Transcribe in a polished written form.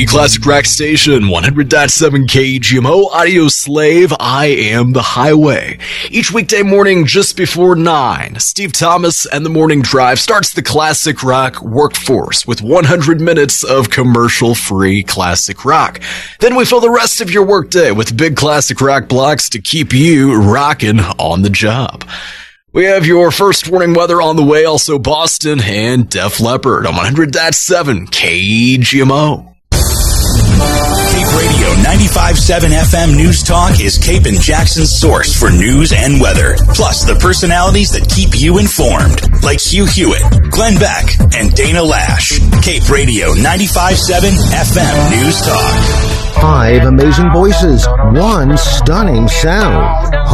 Classic Rock Station, 100.7 KGMO, Audio Slave, I Am the Highway. Each weekday morning just before 9, Steve Thomas and the Morning Drive starts the classic rock workforce with 100 minutes of commercial-free classic rock. Then we fill the rest of your workday with big classic rock blocks to keep you rocking on the job. We have your first warning weather on the way, also Boston and Def Leppard on 100.7 KGMO. Cape Radio 95.7 FM News Talk is Cape and Jackson's source for news and weather, plus the personalities that keep you informed, like Hugh Hewitt, Glenn Beck, and Dana Lash. Cape Radio 95.7 FM News Talk. 5 amazing voices, 1 stunning sound.